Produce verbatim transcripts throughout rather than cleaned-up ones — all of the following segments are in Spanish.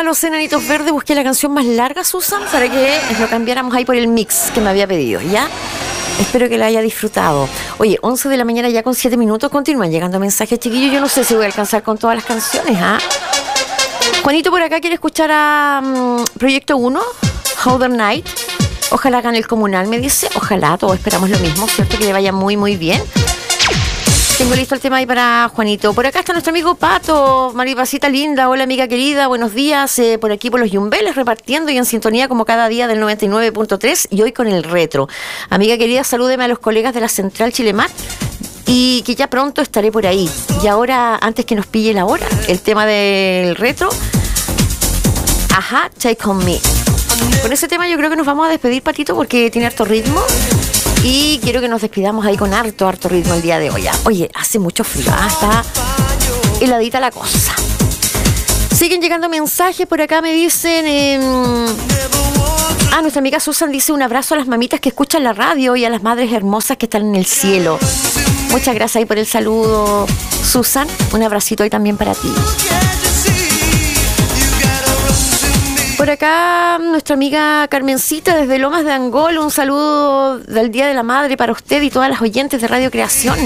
Los Enanitos Verdes, busqué la canción más larga, Susan, para que lo cambiáramos ahí por el mix que me había pedido, ¿ya? Espero que la haya disfrutado. Oye, once de la mañana ya con siete minutos, continúan llegando mensajes, chiquillos. Yo no sé si voy a alcanzar con todas las canciones, ¿ah? Juanito por acá quiere escuchar a um, Proyecto uno, How the Night. Ojalá hagan el comunal, me dice. Ojalá, todos esperamos lo mismo, ¿cierto? Que le vaya muy, muy bien. Tengo listo el tema ahí para Juanito. Por acá está nuestro amigo Pato, Maripacita linda. Hola, amiga querida, buenos días. Eh, por aquí por los Yumbeles, repartiendo y en sintonía como cada día del noventa y nueve punto tres y hoy con el retro. Amiga querida, salúdeme a los colegas de la Central Chilemar y que ya pronto estaré por ahí. Y ahora, antes que nos pille la hora, el tema del retro. Ajá, Take On Me. Con ese tema yo creo que nos vamos a despedir, Patito, porque tiene harto ritmo. Y quiero que nos despidamos ahí con harto, harto ritmo el día de hoy. Oye, hace mucho frío, ¿ah? Está heladita la cosa. Siguen llegando mensajes por acá, me dicen... Eh... Ah, nuestra amiga Susan dice un abrazo a las mamitas que escuchan la radio y a las madres hermosas que están en el cielo. Muchas gracias ahí por el saludo, Susan. Un abracito ahí también para ti. Por acá, nuestra amiga Carmencita desde Lomas de Angol, un saludo del Día de la Madre para usted y todas las oyentes de Radio Creación.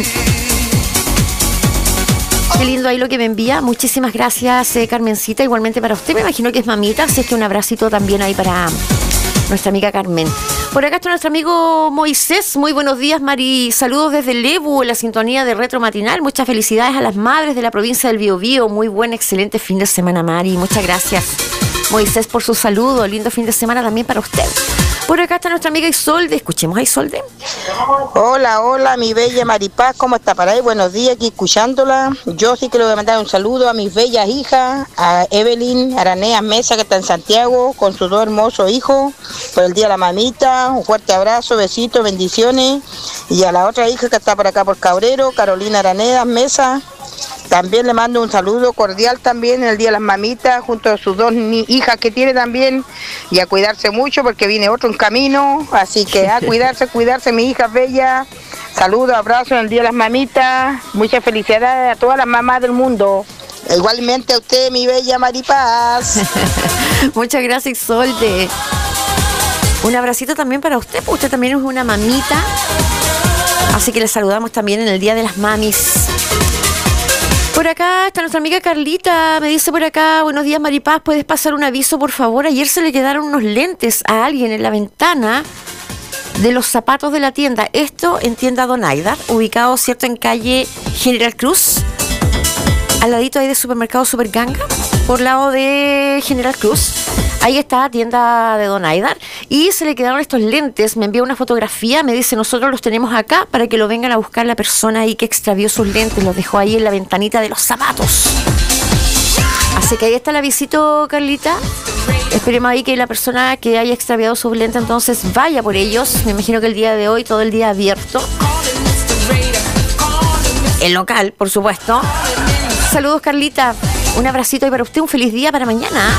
Qué lindo ahí lo que me envía. Muchísimas gracias, eh, Carmencita. Igualmente para usted, me imagino que es mamita, así es que un abracito también ahí para nuestra amiga Carmen. Por acá está nuestro amigo Moisés. Muy buenos días, Mari. Saludos desde Lebu, en la sintonía de Retro Matinal. Muchas felicidades a las madres de la provincia del Biobío. Muy buen, excelente fin de semana, Mari. Muchas gracias, Moisés, por su saludo. Lindo fin de semana también para usted. Por acá está nuestra amiga Isolde. Escuchemos a Isolde. Hola, hola, mi bella Maripaz. ¿Cómo está para ahí? Buenos días, aquí escuchándola. Yo sí que le voy a mandar un saludo a mis bellas hijas, a Evelyn Aranea Mesa, que está en Santiago, con sus dos hermosos hijos, por el Día de la Mamita. Un fuerte abrazo, besitos, bendiciones. Y a la otra hija que está por acá por Cabrero, Carolina Aranea Mesa. También le mando un saludo cordial también en el Día de las Mamitas, junto a sus dos ni- hijas que tiene también, y a cuidarse mucho porque viene otro en camino, así que a cuidarse, cuidarse, mi hija bella. Saludos, abrazos en el Día de las Mamitas, muchas felicidades a todas las mamás del mundo. Igualmente a usted, mi bella Maripaz. Muchas gracias, Isolde. Un abracito también para usted, porque usted también es una mamita, así que le saludamos también en el Día de las Mamis. Por acá está nuestra amiga Carlita, me dice por acá, buenos días Maripaz, ¿puedes pasar un aviso por favor? Ayer se le quedaron unos lentes a alguien en la ventana de los zapatos de la tienda. Esto en tienda Donaidar, ubicado, ¿cierto?, en calle General Cruz, al ladito ahí de supermercado Superganga, por lado de General Cruz. Ahí está, tienda de Donaidar. Y se le quedaron estos lentes. Me envió una fotografía, me dice, nosotros los tenemos acá para que lo vengan a buscar la persona ahí que extravió sus lentes. Los dejó ahí en la ventanita de los zapatos. Así que ahí está el avisito, Carlita. Esperemos ahí que la persona que haya extraviado sus lentes entonces vaya por ellos. Me imagino que el día de hoy, todo el día abierto. El local, por supuesto. Saludos, Carlita. Un abracito ahí para usted. Un feliz día para mañana.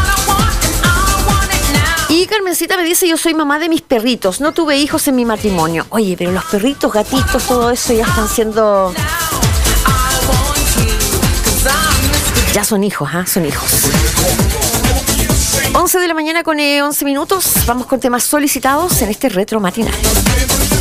Y Carmencita me dice, yo soy mamá de mis perritos, no tuve hijos en mi matrimonio. Oye, pero los perritos, gatitos, todo eso ya están siendo... Ya son hijos, ¿ah? ¿eh? Son hijos. once de la mañana con eh, once minutos, vamos con temas solicitados en este retro matinal.